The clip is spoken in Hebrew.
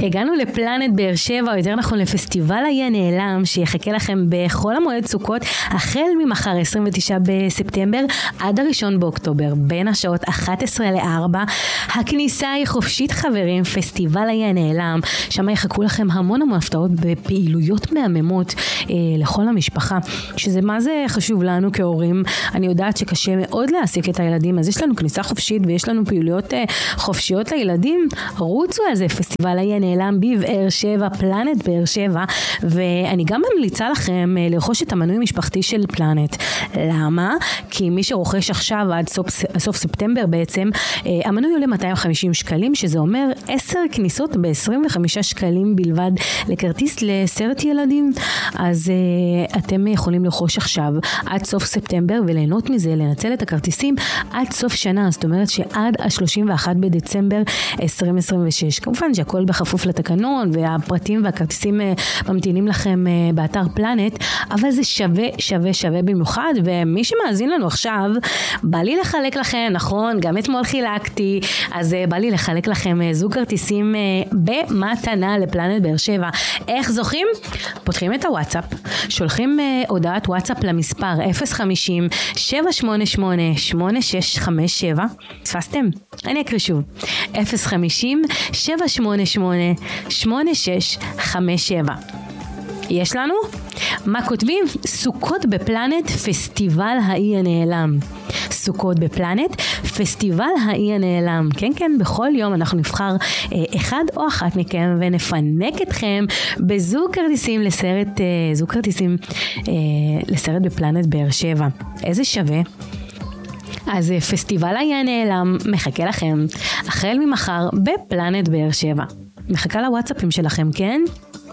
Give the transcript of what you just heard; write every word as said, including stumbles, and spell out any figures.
הגענו לפלנט באר שבע, או יותר נכון לפסטיבל האי הנעלם, שיחכה לכם בכל המועד סוכות, החל ממחר עשרים ותשעה בספטמבר עד הראשון באוקטובר, בין השעות אחת עשרה לארבע. הכניסה היא חופשית חברים, פסטיבל האי הנעלם, שם יחכו לכם המון המון הפתעות בפעילויות מהממות אה, לכל המשפחה, שזה מה זה חשוב לנו כהורים. אני יודעת שקשה מאוד להעסיק את הילדים, אז יש לנו כניסה חופשית ויש לנו פעילויות אה, חופשיות לילדים. רוצו על זה, פסטיבל האי הנעלם בבאר שבע, פלנט באר שבע, ואני גם ממליצה לכם אה, לרכוש את המנוי המשפחתי של פלנט. למה? כי מי שרוכש עכשיו עד סוף, סוף ספטמבר בעצם, אה, המנוי עולה מאתיים וחמישים שקלים, שזה אומר עשר כניסות ב-עשרים וחמישה שקלים בלבד לכרטיס לסרט ילדים. אז uh, אתם יכולים לרכוש עכשיו עד סוף ספטמבר וליהנות מזה, לנצל את הכרטיסים עד סוף שנה, זאת אומרת שעד ה-שלושים ואחד בדצמבר עשרים עשרים ושש. כמובן שהכל בכפוף לתקנון, והפרטים והכרטיסים uh, ממתינים לכם uh, באתר פלנט, אבל זה שווה שווה שווה במיוחד. ומי שמאזין לנו עכשיו, בא לי לחלק לכם, נכון, גם אתמול חילקתי, אז uh, בא לי לחלק לכם uh, זוג כרטיסים uh, במתנה לפלנט באר שבע. איך זוכים? פותחים את הוואטסאפ, שולחים uh, הודעת וואטסאפ למספר אפס חמישים שבע שמונה שמונה שמונה שש חמש שבע. תפסתם? אני אקריא שוב. אפס חמישים שבע שמונה שמונה שמונה שש חמש שבע. יש לנו? מה כותבים? סוכות בפלנט, פסטיבל האי הנעלם. סוכות בפלנט, פסטיבל האי הנעלם. כן, כן, בכל יום אנחנו נבחר אה, אחד או אחת מכם ונפנק אתכם בזוג כרטיסים לסרט, אה, זוג כרטיסים אה, לסרט בפלנט באר שבע. איזה שווה? אז אה, פסטיבל האי הנעלם מחכה לכם החל ממחר בפלנט באר שבע. מחכה לוואטסאפים שלכם, כן?